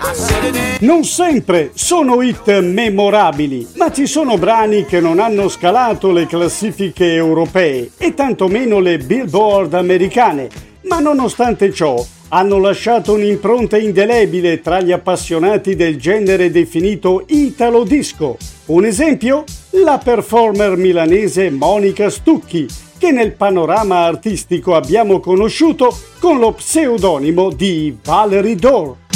Non sempre sono hit memorabili, ma ci sono brani che non hanno scalato le classifiche europee e tantomeno le Billboard americane, ma nonostante ciò hanno lasciato un'impronta indelebile tra gli appassionati del genere definito Italo Disco. Un esempio? La performer milanese Monica Stucchi, che nel panorama artistico abbiamo conosciuto con lo pseudonimo di Valerie Dore.